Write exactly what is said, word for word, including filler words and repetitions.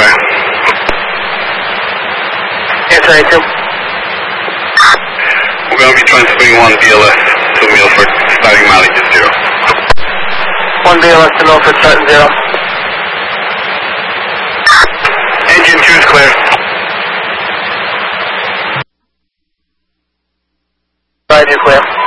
clear. Answer A two. We're going to be transferring one B L S to Milford, starting mileage is zero. One B L S to Milford, starting zero. Engine two is clear. Five, you clear.